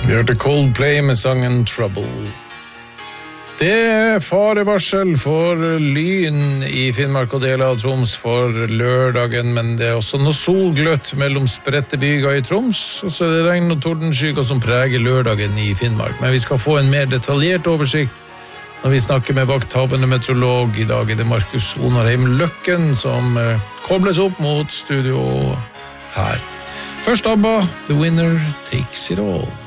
Vi hørte Coldplay med sangen Trouble. Det farevarsel for lyn I Finnmark og deler av Troms for lørdagen, men det også noe solgløtt mellom spredte byger I Troms, og så det regn- og tordenskyer som preger lørdagen I Finnmark. Men vi skal få en mer detaljert oversikt når vi snakker med vakthavende meteorolog. I dag det Markus Onarheim Løkken som kobles opp mot studio her. Først ABBA, The Winner Takes It All.